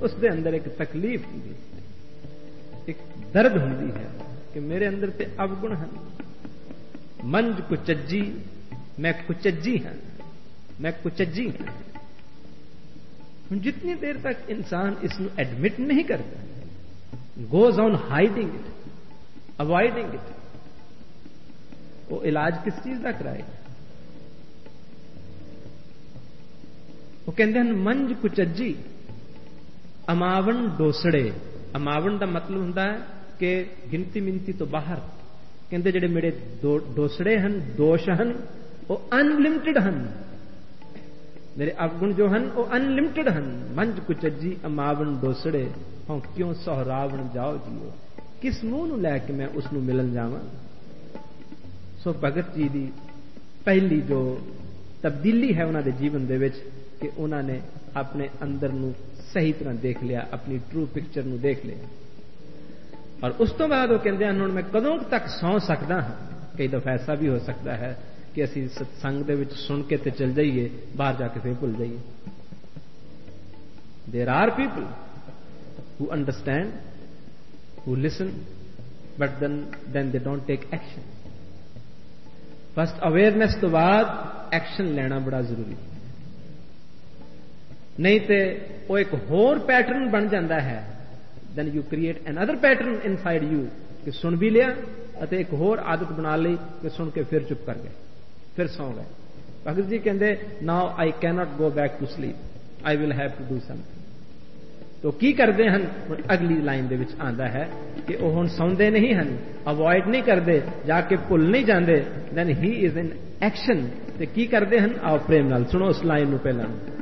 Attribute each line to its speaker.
Speaker 1: उसके अंदर एक तकलीफ होंगी, एक दर्द होंगी है कि मेरे अंदर ते अवगुण हैं। मंज कुचज्जी, मैं कुचज्जी हां, मैं कुचज्जी हां। जितनी देर तक इंसान इसको एडमिट नहीं करता, goes on hiding it, avoiding it, वो इलाज किस चीज का कराएगा? वो कहते हैं मंज कुचज्जी अमावन डोसड़े। अमावन का मतलब होंदा है कि गिनती मिनती तो बाहर। कहते जेडे मेरे डोसड़े हैं, दोष हैं, वो अनलिमिटेड हैं। मेरे अवगुण जो हैं वो अनलिमिटेड हैं। मंज कुचज्जी अमावन डोसड़े, हाँ क्यों सोहरावण जाओ जियो। किस मुंह नूं लैके मैं उसनूं मिलन जावां। सो भगत जी की पहली जो तब्दीली है उन्होंने जीवन दे विच कि उन्होंने अपने अंदर नूं सही तरह देख लिया, अपनी ट्रू पिक्चर नूं देख लिया। और उस तो बाद वो कहते हैं मैं कदों तक सौ सकता हाँ। कई दफा ऐसा भी हो सकता है कि असी सत्संग दे विच सुन के ते चल जाइए, बाहर जाके फिर भुल जाइए। There are people who understand, who listen, but then they don't take action. First awareness तो बाद एक्शन लेना बड़ा जरूरी है, नहीं तो वो एक होर पैटर्न बन जाता है। Then you create an other pattern inside you कि सुन भी लिया और एक होर आदत बना ली कि सुन के फिर चुप कर गए, फिर सौ गए। भगत जी कहते now I can not go back to sleep, I will have to do something. तो की करते हैं? अगली लाइन दे विच आंदा है कि वो हुण सौंदे नहीं हैं, अवॉइड नहीं करते, जाके भुल नहीं जाते। Then he is in action. ते की करते हैं? आओ प्रेम नाल सुनो उस लाइन नूं पहलां।